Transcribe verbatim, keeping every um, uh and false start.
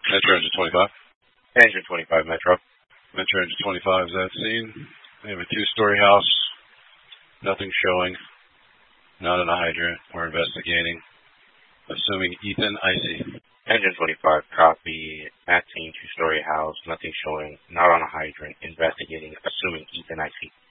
Metro Engine twenty-five. Engine twenty-five, Metro. Metro Engine twenty-five is at scene. We have a two-story house. Nothing showing. Not in a hydrant. We're investigating. Assuming Ethan, I C. Engine twenty-five, copy. At scene, two-story house. Nothing showing. Not on a hydrant. Investigating. Assuming Ethan, I C.